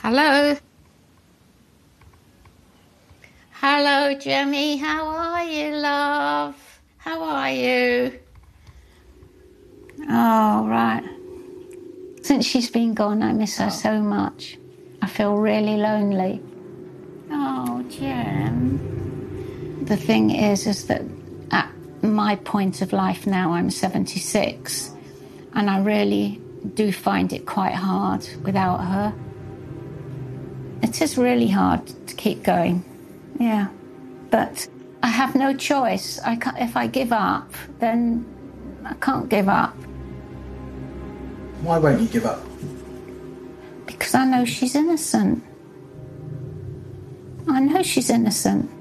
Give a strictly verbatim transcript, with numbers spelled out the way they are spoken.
Hello? Hello, Jemmy. How are you, love? How are you? Oh, right. Since she's been gone, I miss her so much. I feel really lonely. Oh, Jem. The thing is, is that at my point of life now, I'm seventy-six, and I really do find it quite hard without her. It is really hard to keep going, yeah. But I have no choice. I can't, if I give up, then I can't give up. Why won't you give up? Because I know she's innocent. I know she's innocent.